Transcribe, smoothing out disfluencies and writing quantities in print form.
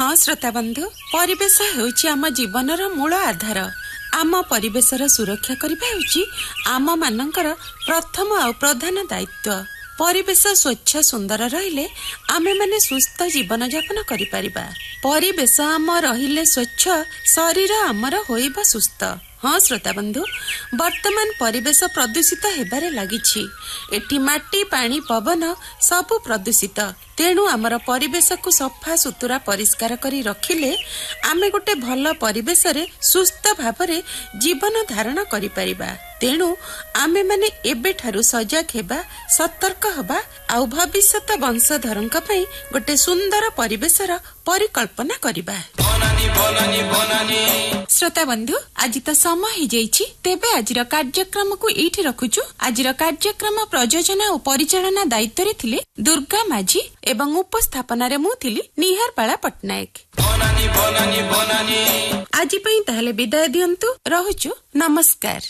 हाँ श्रोता बंधु, परिवेश हेउची आम जीवनर मूल आधार। आम परिवेशर सुरक्षा करबा हेउची आम मानकर प्रथम आ प्रधान दायित्व। परिवेश स्वच्छ सुंदर रहिले आमे माने सुस्थ जीवन यापन करि परिबा। परिवेश आम रहिले स्वच्छ, शरीर आमर होइबा सुस्थ। हाँ श्रोता बंधु, वर्तमान परिवेश प्रदूषित हेबारे लागिछि। एठी माटी, पानी, पवन सबु प्रदूषित। तेणु आमर परिवेश को सफा सुतुरा परिष्कार करी रखिले आमे गोटे भल परिवेश रे सुस्थ भावरे जीवन धारण करि परिबा। तेणु आमे माने एबे ठारु सजग हेबा, सतर्क हबा आ भविष्यत वंशधरंक पई गोटे सुंदर परिवेशर परिकल्पना करिबा। श्रोता बंधु, आज तो समय ही जाइछि, तेबे आजिर कार्यक्रम को एठी रखुछु। आजिर कार्यक्रम प्रयोजन और परिचालना दायित्व रे थिले दुर्गा माझी एवं उपस्थापना रे मु थिली निहारपाला पटनायक। आज पई ताहले विदाय दियंतु, रहुछु, नमस्कार।